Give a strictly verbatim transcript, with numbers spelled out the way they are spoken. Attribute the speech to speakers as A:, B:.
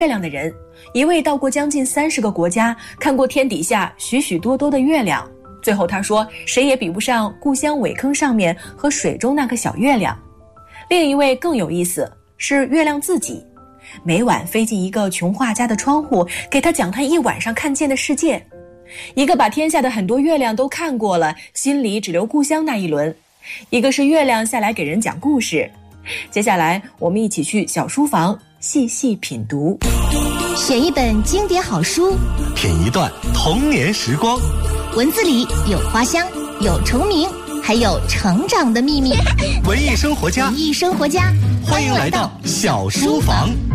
A: 月亮的人，一位到过将近三十个国家，看过天底下许许多多的月亮。最后他说，谁也比不上故乡苇坑上面和水中那个小月亮。另一位更有意思，是月亮自己，每晚飞进一个穷画家的窗户，给他讲他一晚上看见的世界。一个把天下的很多月亮都看过了，心里只留故乡那一轮；一个是月亮下来给人讲故事。接下来我们一起去小书房细细品读，
B: 选一本经典好书，
C: 品一段童年时光。
B: 文字里有花香，有虫鸣，还有成长的秘密。
C: 文艺生活家，
B: 文艺生活家，
C: 欢迎来到小书房。